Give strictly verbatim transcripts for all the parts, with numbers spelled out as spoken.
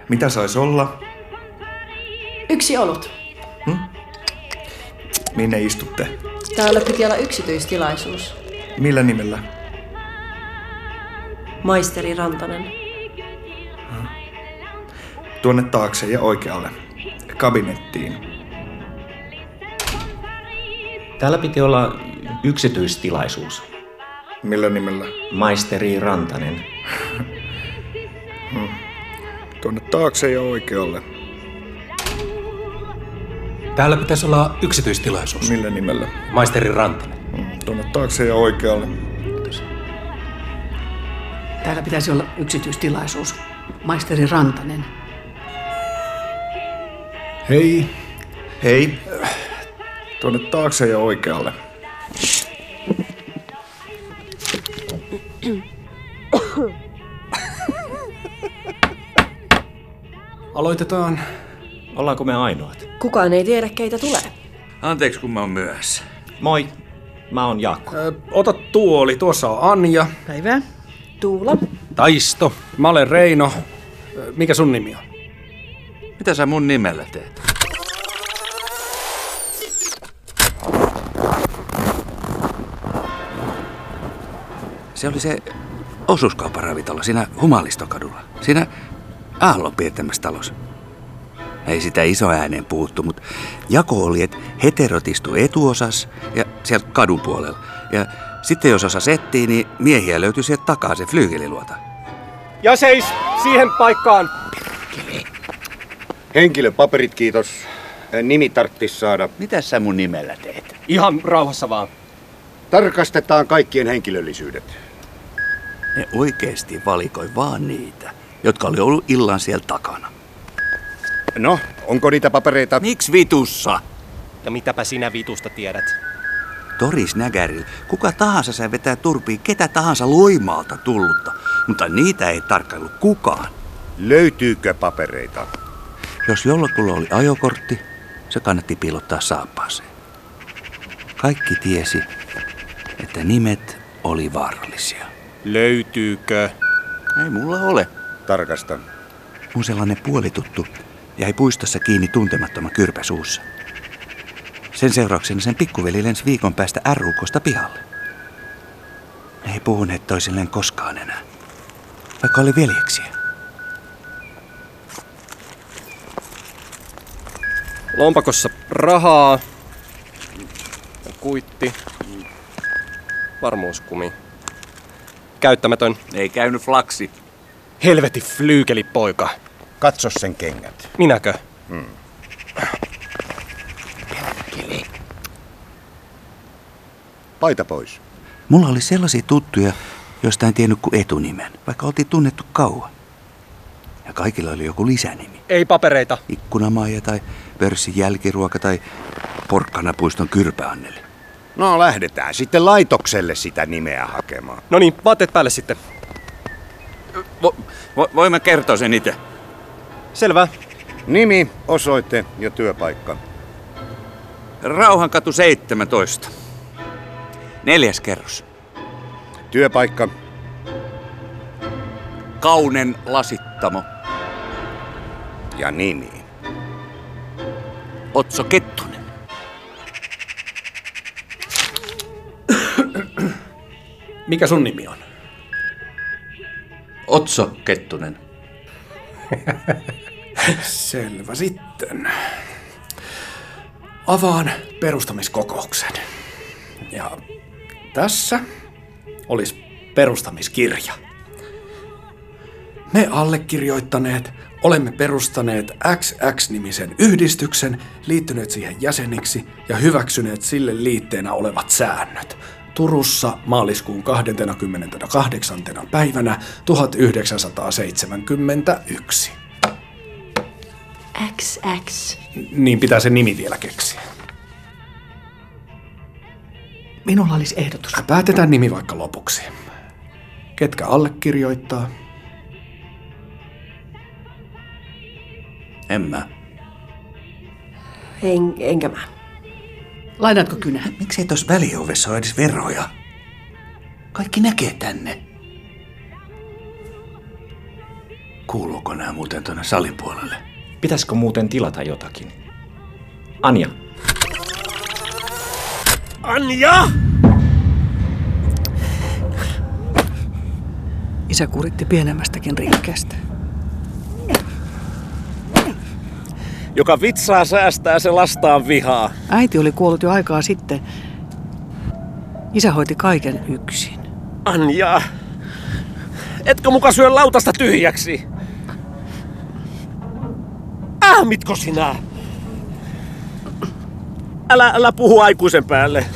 Mitä sais olla? Yksi olut. Hm? Minne istutte? Täällä piti olla yksityistilaisuus. Millä nimellä? Maisteri Rantanen. Hm. Tuonne taakse ja oikealle. Kabinettiin. Täällä piti olla yksityistilaisuus. Millä nimellä? Maisteri Rantanen. hm. Tuonne taakse ja oikealle. Täällä pitäisi olla yksityistilaisuus. Millä nimellä? Maisteri Rantanen. hm. Tuonne taakse ja oikealle. Täällä pitäisi olla yksityistilaisuus. Maisteri Rantanen. Hei. Hei. Tuonne taakse ja oikealle. Aloitetaan. Ollaanko me ainoat? Kukaan ei tiedä, keitä tulee. Anteeksi, kun mä oon myöhässä. Moi, mä oon Jaakko. Ö, ota tuoli, tuossa on Anja. Päivää. Tuula. Taisto. Mä olen Reino. Ö, Mikä sun nimi on? Mitä sä mun nimellä teet? Se oli se osuuskaupparavintola siinä Humalistokadulla. Siinä Aallon piirtämässä talossa. Ei sitä iso ääneen puhuttu, mutta jako oli, että heterot istui etuosas ja sieltä kadun puolella. Ja sitten jos osa settiin, niin miehiä löytyi sieltä takaa se flyygeliluota. Ja seis siihen paikkaan. Henkilöpaperit, kiitos. Nimi tarttis saada. Mitä sä mun nimellä teet? Ihan rauhassa vaan. Tarkastetaan kaikkien henkilöllisyydet. Ne oikeesti valikoi vaan niitä, jotka oli ollut illan siellä takana. No, onko niitä papereita? Miksi vitussa? Ja mitäpä sinä vitusta tiedät? Toris Nägärillä kuka tahansa sai vetää turpiin ketä tahansa Loimaalta tullutta, mutta niitä ei tarkkailu kukaan. Löytyykö papereita? Jos jollakulla oli ajokortti, se kannatti piilottaa saappaaseen. Kaikki tiesi, että nimet oli vaarallisia. Löytyykö? Ei mulla ole. Tarkasta. Mun sellainen puolituttu jäi puistossa kiinni tuntemattoman kyrpä suussa. Sen seurauksena sen pikkuveli lensi viikon päästä R U K:sta pihalle. Ne ei puhuneet toisilleen koskaan enää, vaikka oli veljeksiä. Lompakossa rahaa. Ja kuitti. Varmuuskumi. Käyttämätön. Ei käynyt flaksi. Helveti flyykelipoika. Katso sen kengät. Minäkö? Hmm. Paita pois. Mulla oli sellaisia tuttuja, joista en tiennyt kuin etunimen, vaikka oltiin tunnettu kauan. Ja kaikilla oli joku lisänimi. Ei papereita. Ikkunamaija tai pörssin jälkiruoka tai Porkkanapuiston Kyrpä-Anneli. No lähdetään sitten laitokselle sitä nimeä hakemaan. No niin, vaatteet päälle sitten. Vo, vo, voin mä kertoa sen itse. Selvä. Nimi, osoite ja työpaikka. Rauhankatu seitsemäntoista. Neljäs kerros. Työpaikka. Kaunen lasittamo. Ja nimi. Otso Kettunen. Mikä sun nimi on? Otso Kettunen. Selvä sitten. Avaan perustamiskokouksen. Ja tässä olisi perustamiskirja. Me allekirjoittaneet olemme perustaneet X X-nimisen yhdistyksen, liittyneet siihen jäseniksi ja hyväksyneet sille liitteenä olevat säännöt. Turussa maaliskuun kahdeskymmeneskahdeksas päivänä tuhatyhdeksänsataaseitsemänkymmentäyksi. X X. Niin pitää se nimi vielä keksiä. Minulla olisi ehdotus. Päätetään nimi vaikka lopuksi. Ketkä allekirjoittaa? En mä. En, enkä mä. Lainatko kynä? Miksi ei tuossa väliovessa ole edes veroja? Kaikki näkee tänne. Kuuluuko nämä muuten tuonne salin puolelle? Pitäisikö muuten tilata jotakin? Anja, Anja! Isä kuritti pienemmästäkin rikkeestä. Joka vitsaa säästää, se lastaan vihaa. Äiti oli kuollut jo aikaa sitten. Isä hoiti kaiken yksin. Anja! Etkö muka syö lautasta tyhjäksi? Ahmitko sinä? Älä, älä puhu aikuisen päälle.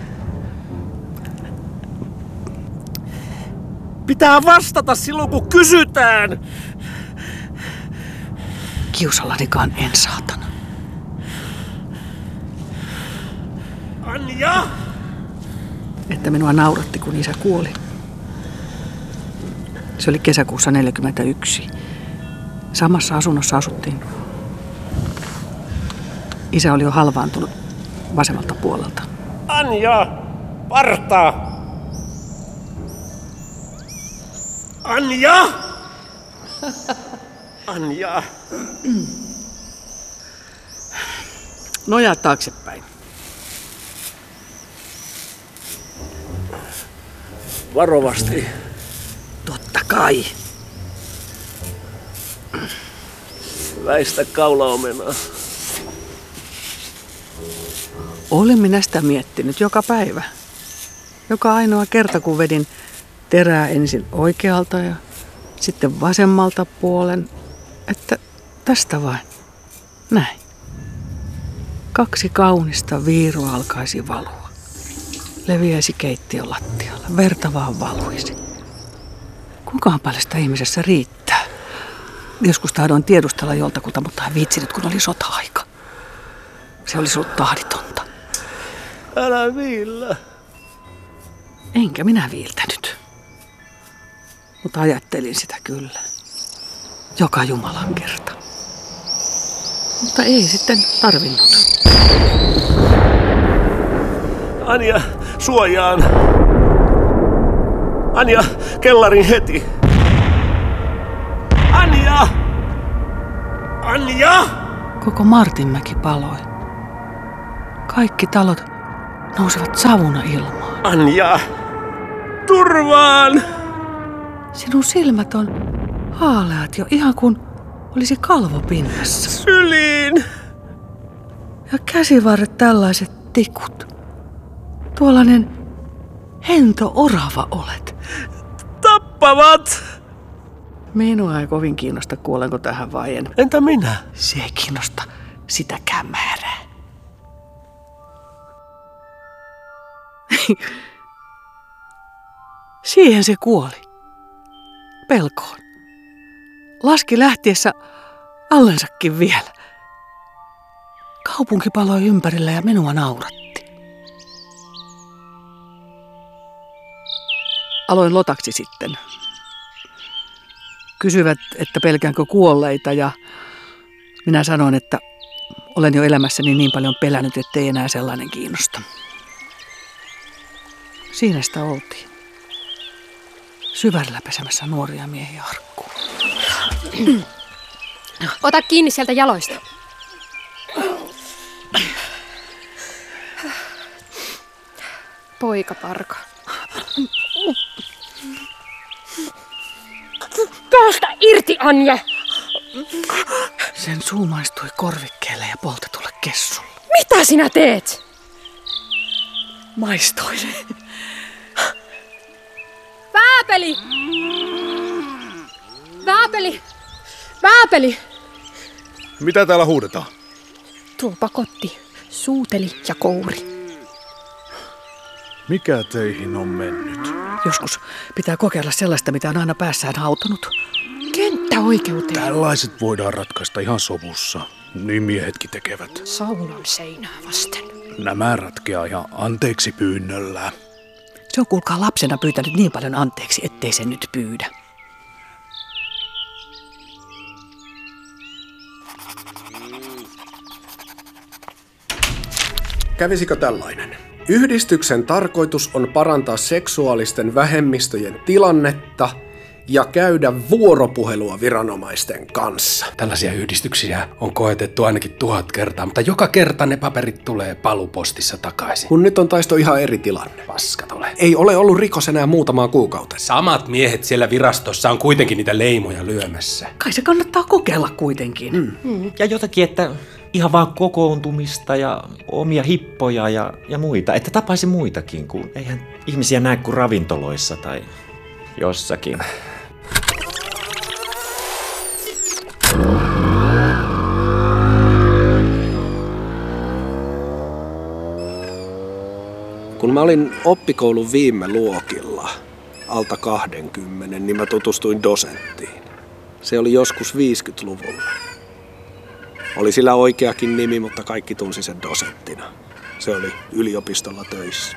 Pitää vastata silloin, kun kysytään. Kiusallanikaan en, saatana. Anja! Että minua nauratti, kun isä kuoli. Se oli kesäkuussa neljäkymmentäyksi. Samassa asunnossa asuttiin. Isä oli jo halvaantunut vasemmalta puolelta. Anja! Parta! Anja! Anja! Nojaa taaksepäin. Varovasti. Totta kai. Väistä kaulaomenaa. Olen minä sitä miettinyt joka päivä. Joka ainoa kerta, kun vedin terää ensin oikealta ja sitten vasemmalta puolen, että tästä vain. Näin. Kaksi kaunista viirua alkaisi valua. Leviäisi keittiön lattialla. Verta vaan valuisi. Kuinkahan paljon sitä ihmisessä riittää? Joskus tahdoin tiedustella joltakulta, mutta en viitsinyt, kun oli sota-aika. Se olisi ollut tahditonta. Älä viillä. Enkä minä viiltänyt. Mutta ajattelin sitä kyllä. Joka Jumalan kerta. Mutta ei sitten tarvinnut. Anja, suojaan. Anja, kellarin heti. Anja! Anja! Koko Martinmäki paloi. Kaikki talot nousivat savuna ilmaan. Anja! Turvaan! Sinun silmät on haaleat jo ihan kuin olisi kalvopinnassa. Syliin! Ja käsivarret tällaiset tikut. Tuollainen hento orava olet. Tappavat! Minua ei kovin kiinnosta, kuolenko tähän vai en. Entä minä? Se ei kiinnosta sitäkään määrää. Siihen se kuoli. Pelkoon. Laski lähtiessä allensakin vielä. Kaupunki paloi ympärillä ja minua nauratti. Aloin lotaksi sitten. Kysyvät, että pelkäänkö kuolleita, ja minä sanoin, että olen jo elämässäni niin paljon pelännyt, ettei enää sellainen kiinnosta. Siinä sitä oltiin. Syvärillä pesemässä nuoria miehiä arkkuun. Ota kiinni sieltä jaloista. Poikaparka. Päästä irti, Anja! Sen suu maistui korvikkeelle ja poltetulle kessulle. Mitä sinä teet? Maistoin. Vääpeli! Vääpeli! Vääpeli! Mitä täällä huudetaan? Tuo pakotti, suuteli ja kouri. Mikä teihin on mennyt? Joskus pitää kokeilla sellaista, mitä on aina päässään hautonut. Kenttäoikeuteen. Tällaiset voidaan ratkaista ihan sovussa. Niin miehetkin tekevät. Saunan seinää vasten. Nämä ratkeaa ihan anteeksi pyynnöllä. Se on kuulkaa lapsena pyytänyt niin paljon anteeksi, ettei se nyt pyydä. Kävisikö tällainen? Yhdistyksen tarkoitus on parantaa seksuaalisten vähemmistöjen tilannetta ja käydä vuoropuhelua viranomaisten kanssa. Tällaisia yhdistyksiä on koetettu ainakin tuhat kertaa, mutta joka kerta ne paperit tulee palupostissa takaisin. Kun nyt on taisto ihan eri tilanne. Paskat ole. Ei ole ollut rikos enää muutamaa kuukautta. Samat miehet siellä virastossa on kuitenkin niitä leimoja lyömässä. Kai se kannattaa kokeilla kuitenkin. Mm. Mm. Ja jotakin, että ihan vaan kokoontumista ja omia hippoja ja, ja muita. Että tapaisi muitakin, kun eihän ihmisiä näe kuin ravintoloissa tai jossakin. Kun mä olin oppikoulun viime luokilla, alta kaksikymmentä, niin mä tutustuin dosenttiin. Se oli joskus viisikymmentäluvulla. Oli sillä oikeakin nimi, mutta kaikki tunsi sen dosenttina. Se oli yliopistolla töissä.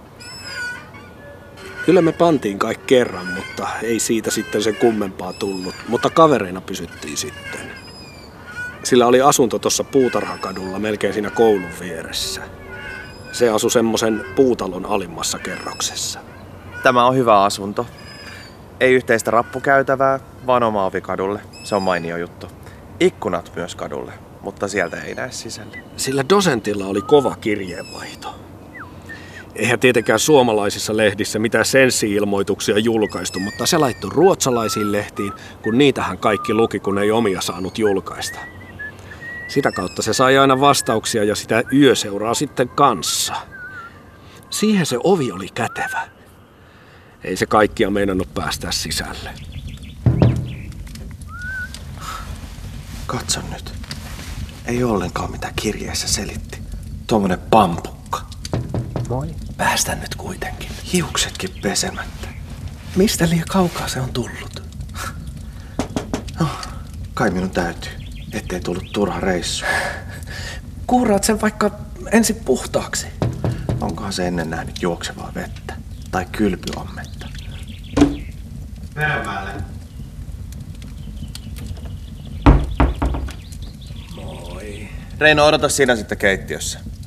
Kyllä me pantiin kai kerran, mutta ei siitä sitten sen kummempaa tullut. Mutta kavereina pysyttiin sitten. Sillä oli asunto tuossa Puutarhakadulla, melkein siinä koulun vieressä. Se asui semmoisen puutalon alimmassa kerroksessa. Tämä on hyvä asunto. Ei yhteistä rappukäytävää, vaan oma ovi kadulle. Se on mainio juttu. Ikkunat myös kadulle, mutta sieltä ei näe sisälle. Sillä dosentilla oli kova kirjeenvaihto. Eihän tietenkään suomalaisissa lehdissä mitään senssi-ilmoituksia julkaistu, mutta se laittoi ruotsalaisiin lehtiin, kun niitähän kaikki luki, kun ei omia saanut julkaista. Sitä kautta se sai aina vastauksia ja sitä yöseuraa sitten kanssa. Siihen se ovi oli kätevä. Ei se kaikkia meinannut päästää sisälle. Katso nyt. Ei ollenkaan mitä kirjeessä selitti. Tuommoinen pampukka. Moi. Päästän nyt kuitenkin. Hiuksetkin pesemättä. Mistä liian kaukaa se on tullut? No, kai minun täytyy, ettei tullut turha reissu. Kuuraat sen vaikka ensin puhtaaksi. Onkohan se ennen nähnyt juoksevaa vettä? Tai kylpyammetta? Pärmälle. Reino, odota siinä sitten keittiössä.